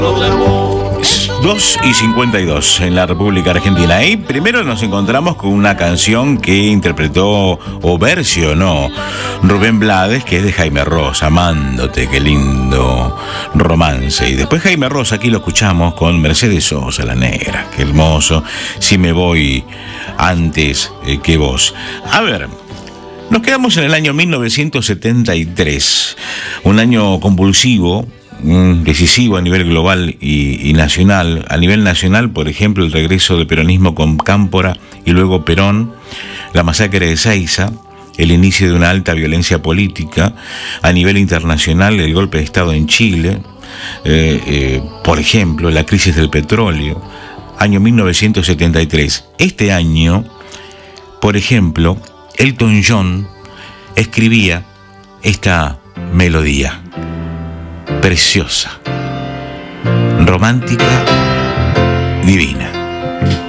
2:52 en la República Argentina. Y primero nos encontramos con una canción que interpretó o versionó Rubén Blades, que es de Jaime Ross, Amándote, qué lindo romance. Y después Jaime Ross, aquí lo escuchamos con Mercedes Sosa, La Negra, qué hermoso, Si me voy antes que vos. A ver, nos quedamos en el año 1973, un año convulsivo, decisivo a nivel global y nacional. A nivel nacional, por ejemplo, el regreso del peronismo con Cámpora y luego Perón, la masacre de Seiza, el inicio de una alta violencia política. A nivel internacional, el golpe de Estado en Chile, por ejemplo, la crisis del petróleo, año 1973. Este año, por ejemplo, Elton John escribía esta melodía preciosa, romántica